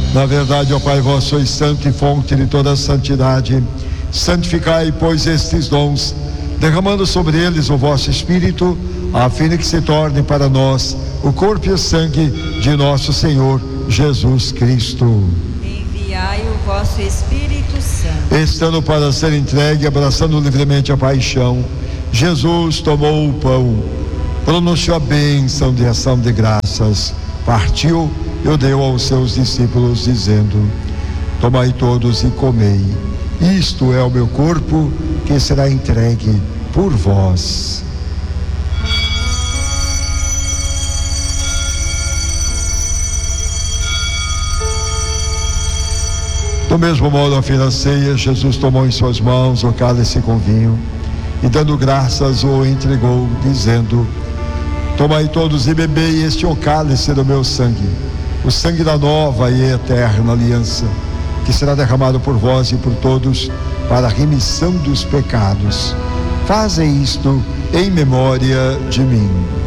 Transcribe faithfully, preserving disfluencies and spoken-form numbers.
Na verdade, ó Pai, vós sois santo e fonte de toda a santidade. Santificai, pois, estes dons, derramando sobre eles o vosso Espírito, a fim de que se tornem para nós o corpo e o sangue de nosso Senhor Jesus Cristo. Enviai o vosso Espírito Santo. Estando para ser entregue, abraçando livremente a paixão, Jesus tomou o pão, pronunciou a bênção de ação de graças, partiu e o deu aos seus discípulos, dizendo: tomai todos e comei, isto é o meu corpo que será entregue por vós. Do mesmo modo, ao fim da ceia, Jesus tomou em suas mãos o cálice com vinho e, dando graças, o entregou, dizendo: tomai todos e bebei, este é o cálice do meu sangue, o sangue da nova e eterna aliança, que será derramado por vós e por todos para a remissão dos pecados. Fazem isto em memória de mim.